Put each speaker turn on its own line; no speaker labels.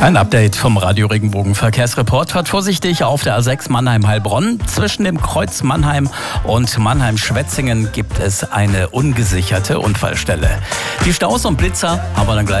Ein Update vom Radio Regenbogen Verkehrsreport. Fahrt vorsichtig auf der A6 Mannheim-Heilbronn. Zwischen dem Kreuz Mannheim und Mannheim-Schwetzingen gibt es eine ungesicherte Unfallstelle. Die Staus und Blitzer haben wir dann gleich